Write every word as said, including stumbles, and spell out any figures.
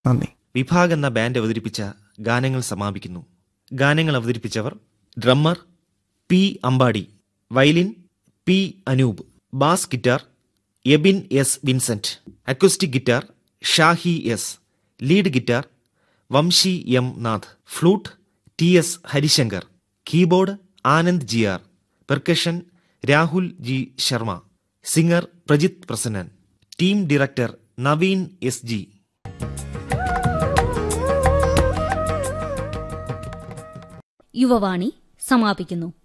നന്ദി. വിഭാഗ് എന്ന ബാൻഡ് അവതരിപ്പിച്ച ഗാനങ്ങൾ സമാപിക്കുന്നു. ഗാനങ്ങൾ അവതരിപ്പിച്ചവർ: drummer P Ambadi, violin P Anoop, bass guitar Ebin S Vincent, acoustic guitar Shahi S, lead guitar Vamshi M Nath, flute T S Harishankar, keyboard Anand G R, percussion Rahul G Sharma, singer Prajith Prasannan, team director Naveen S G. Yuvavani സമാപിക്കുന്നു.